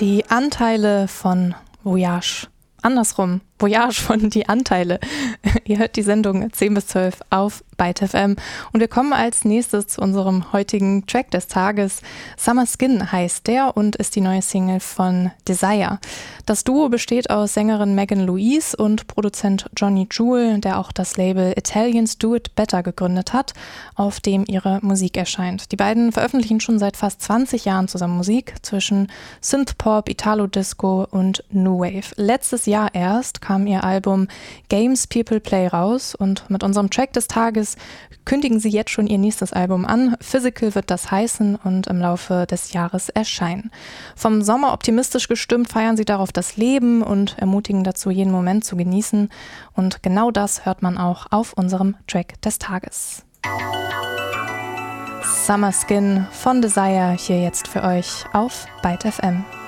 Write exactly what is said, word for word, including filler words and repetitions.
Die Anteile von Voyage. Andersrum, Voyage von Die Anteile. Ihr hört die Sendung zehn bis zwölf auf Byte F M. Und wir kommen als nächstes zu unserem heutigen Track des Tages. Summer Skin heißt der und ist die neue Single von Desire. Das Duo besteht aus Sängerin Megan Louise und Produzent Johnny Jewel, der auch das Label Italians Do It Better gegründet hat, auf dem ihre Musik erscheint. Die beiden veröffentlichen schon seit fast zwanzig Jahren zusammen Musik zwischen Synthpop, Italo-Disco und New Wave. Letztes Jahr erst kam ihr Album Games People Play raus und mit unserem Track des Tages kündigen sie jetzt schon ihr nächstes Album an. Physical wird das heißen und im Laufe des Jahres erscheinen. Vom Sommer optimistisch gestimmt feiern sie darauf das Leben und ermutigen dazu, jeden Moment zu genießen. Und genau das hört man auch auf unserem Track des Tages. Summer Skin von Desire hier jetzt für euch auf Byte F M.